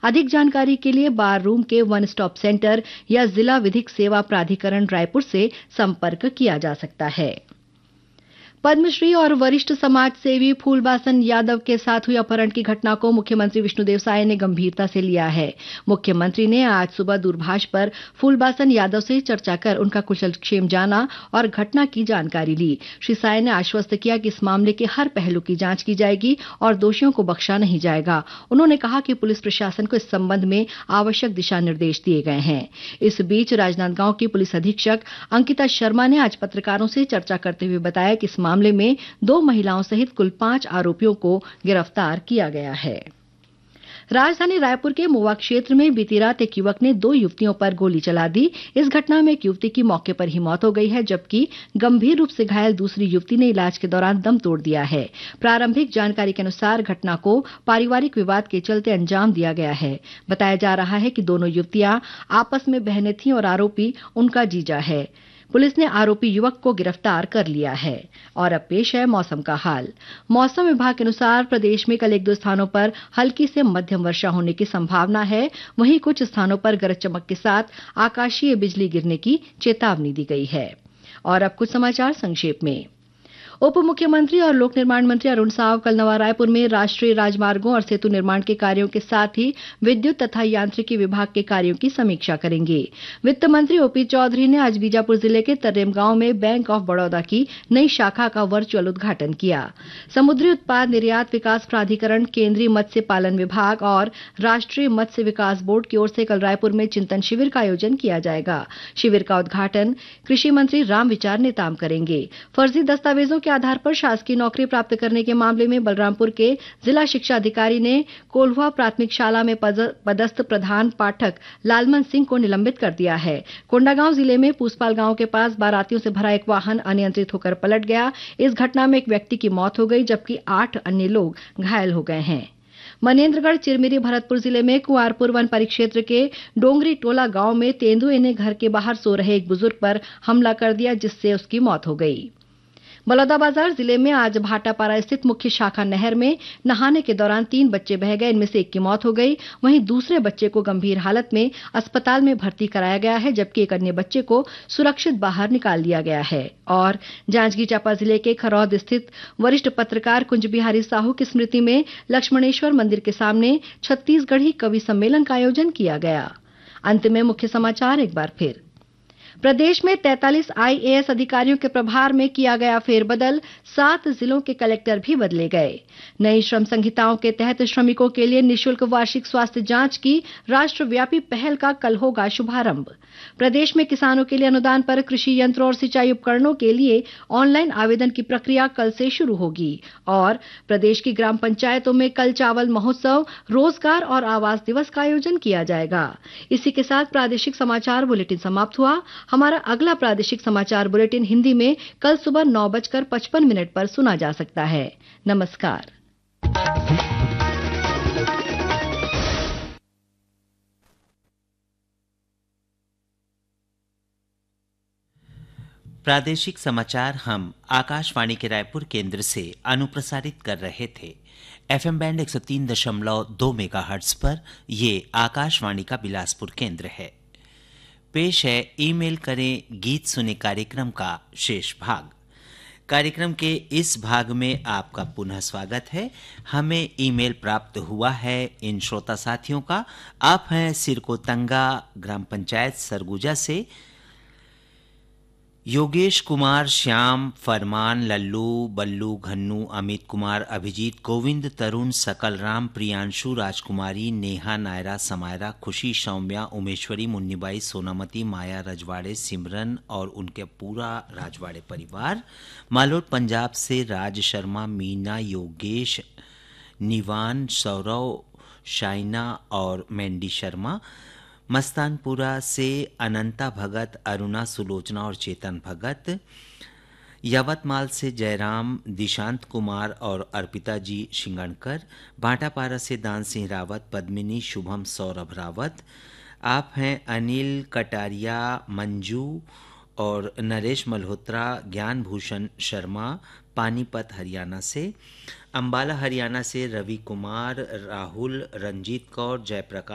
अधिक जानकारी के लिए बार रूम के वन स्टॉप सेंटर या जिला विधिक सेवा प्राधिकरण रायपुर से संपर्क किया जा सकता है। पद्मश्री और वरिष्ठ समाज सेवी फूलबासन यादव के साथ हुई अपहरण की घटना को मुख्यमंत्री विष्णुदेव साय ने गंभीरता से लिया है। मुख्यमंत्री ने आज सुबह दूरभाष पर फूलबासन यादव से चर्चा कर उनका कुशलक्षेम जाना और घटना की जानकारी ली। श्री साय ने आश्वस्त किया कि इस मामले के हर पहलू की जांच की जाएगी और दोषियों को बख्शा नहीं जाएगा। उन्होंने कहा कि पुलिस प्रशासन को इस संबंध में आवश्यक दिशा निर्देश दिए गए हैं। इस बीच राजनांदगांव की पुलिस अधीक्षक अंकिता शर्मा ने आज पत्रकारों से चर्चा करते हुए बताया कि इस मामले में 2 महिलाओं सहित कुल 5 आरोपियों को गिरफ्तार किया गया है। राजधानी रायपुर के मोवा क्षेत्र में बीती रात एक युवक ने 2 युवतियों पर गोली चला दी। इस घटना में एक युवती की मौके पर ही मौत हो गई है, जबकि गंभीर रूप से घायल दूसरी युवती ने इलाज के दौरान दम तोड़ दिया है। प्रारंभिक जानकारी के अनुसार घटना को पारिवारिक विवाद के चलते अंजाम दिया गया है। बताया जा रहा है कि दोनों युवतियां आपस में बहनें थीं और आरोपी उनका जीजा है। पुलिस ने आरोपी युवक को गिरफ्तार कर लिया है। और अब पेश है मौसम का हाल। मौसम विभाग के अनुसार प्रदेश में कल 1-2 स्थानों पर हल्की से मध्यम वर्षा होने की संभावना है। वहीं कुछ स्थानों पर गरज चमक के साथ आकाशीय बिजली गिरने की चेतावनी दी गई है। और अब कुछ समाचार संक्षेप में। उप मुख्यमंत्री और लोक निर्माण मंत्री अरुण साव कल नवा रायपुर में राष्ट्रीय राजमार्गों और सेतु निर्माण के कार्यों के साथ ही विद्युत तथा यांत्रिकी विभाग के कार्यों की समीक्षा करेंगे। वित्त मंत्री ओपी चौधरी ने आज बीजापुर जिले के तर्रेम गांव में बैंक ऑफ बड़ौदा की नई शाखा का वर्चुअल उद्घाटन किया। समुद्री उत्पाद निर्यात विकास प्राधिकरण, केंद्रीय मत्स्य पालन विभाग और राष्ट्रीय मत्स्य विकास बोर्ड की ओर से कल रायपुर में चिंतन शिविर का आयोजन किया जाएगा। शिविर का उद्घाटन कृषि मंत्री रामविचार नेताम करेंगे। फर्जी दस्तावेजों के आधार पर शासकीय नौकरी प्राप्त करने के मामले में बलरामपुर के जिला शिक्षा अधिकारी ने कोल्हुआ प्राथमिक शाला में पदस्थ प्रधान पाठक लालमन सिंह को निलंबित कर दिया है। कोंडागांव जिले में पूसपाल गांव के पास बारातियों से भरा एक वाहन अनियंत्रित होकर पलट गया। इस घटना में एक व्यक्ति की मौत हो गई, जबकि 8 अन्य लोग घायल हो गए हैं। मनेन्द्रगढ़ चिरमिरी भरतपुर जिले में कुंवारपुर वन परिक्षेत्र के डोंगरी टोला गांव में तेंदुए ने घर के बाहर सो रहे एक बुजुर्ग पर हमला कर दिया, जिससे उसकी मौत हो गई। बलौदाबाजार जिले में आज भाटापारा स्थित मुख्य शाखा नहर में नहाने के दौरान 3 बच्चे बह गए। इनमें से एक की मौत हो गई। वहीं दूसरे बच्चे को गंभीर हालत में अस्पताल में भर्ती कराया गया है, जबकि एक अन्य बच्चे को सुरक्षित बाहर निकाल लिया गया है। और जांजगीर चांपा जिले के खरौद स्थित वरिष्ठ पत्रकार कुंज बिहारी साहू की स्मृति में लक्ष्मणेश्वर मंदिर के सामने छत्तीसगढ़ी कवि सम्मेलन का आयोजन किया गया। अंत में मुख्य समाचार एक बार फिर। प्रदेश में 43 आईएएस अधिकारियों के प्रभार में किया गया फेरबदल। 7 जिलों के कलेक्टर भी बदले गए। नई श्रम संहिताओं के तहत श्रमिकों के लिए निःशुल्क वार्षिक स्वास्थ्य जांच की राष्ट्रव्यापी पहल का कल होगा शुभारंभ। प्रदेश में किसानों के लिए अनुदान पर कृषि यंत्रों और सिंचाई उपकरणों के लिए ऑनलाइन आवेदन की प्रक्रिया कल से शुरू होगी। और प्रदेश की ग्राम पंचायतों में कल चावल महोत्सव, रोजगार और आवास दिवस का आयोजन किया जाएगा। इसी के साथ प्रादेशिक समाचार बुलेटिन समाप्त हुआ। हमारा अगला प्रादेशिक समाचार बुलेटिन हिंदी में कल सुबह 9:55 पर सुना जा सकता है। नमस्कार। प्रादेशिक समाचार हम आकाशवाणी के रायपुर केंद्र से अनुप्रसारित कर रहे थे। एफएम बैंड 103.2 मेगाहर्ट्ज पर ये आकाशवाणी का बिलासपुर केंद्र है। पेश है ईमेल करें गीत सुने कार्यक्रम का शेष भाग। कार्यक्रम के इस भाग में आपका पुनः स्वागत है। हमें ईमेल प्राप्त हुआ है इन श्रोता साथियों का। आप हैं सिरकोतंगा ग्राम पंचायत सरगुजा से योगेश कुमार, श्याम, फरमान, लल्लू, बल्लू, घन्नू, अमित कुमार, अभिजीत, गोविंद, तरुण, सकल राम, प्रियांशु, राजकुमारी, नेहा, नायरा, समायरा, खुशी, सौम्या, उमेश्वरी, मुन्नीबाई, सोनामती, माया, रजवाड़े, सिमरन और उनके पूरा राजवाड़े परिवार, मालोट पंजाब से राज शर्मा, मीना, योगेश, निवान, सौरव, शाइना और मैंडी शर्मा, मस्तानपुरा से अनंता भगत, अरुणा, सुलोचना और चेतन भगत, यवतमाल से जयराम, दिशांत कुमार और अर्पिता जी शिंगणकर, भाटापारा से दान सिंह रावत, पद्मिनी, शुभम, सौरभ रावत। आप हैं अनिल कटारिया, मंजू और नरेश मल्होत्रा, ज्ञान भूषण शर्मा, पानीपत हरियाणा से, अंबाला हरियाणा से रवि कुमार, राहुल, रंजीत कौर, जयप्रकाश